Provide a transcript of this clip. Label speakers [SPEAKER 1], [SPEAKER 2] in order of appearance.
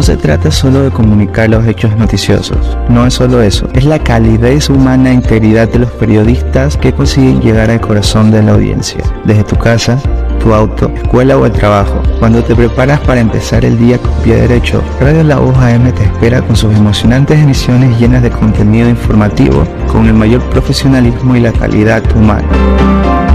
[SPEAKER 1] no se trata solo de comunicar los hechos noticiosos, no es solo eso, es la calidez humana e integridad de los periodistas que consiguen llegar al corazón de la audiencia, desde tu casa, tu auto, escuela o el trabajo. Cuando te preparas para empezar el día con pie derecho, Radio La Voz AM te espera con sus emocionantes emisiones llenas de contenido informativo con el mayor profesionalismo y la calidad humana.